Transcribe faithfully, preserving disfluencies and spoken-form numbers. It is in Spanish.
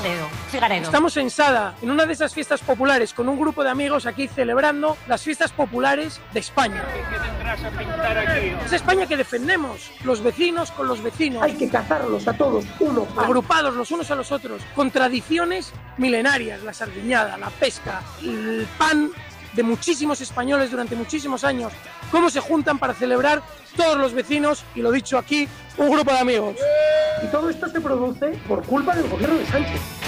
Joder, Figaredo. Estamos en Sada, en una de esas fiestas populares, con un grupo de amigos aquí celebrando las fiestas populares de España. ¿Qué vendrás a pintar aquí? Es España que defendemos, los vecinos con los vecinos. Hay que cazarlos a todos, uno. Agrupados los unos a los otros, con tradiciones milenarias, la sardiñada, la pesca, el pan de muchísimos españoles durante muchísimos años, cómo se juntan para celebrar todos los vecinos, y lo dicho aquí, un grupo de amigos. Y todo esto se produce por culpa del gobierno de Sánchez.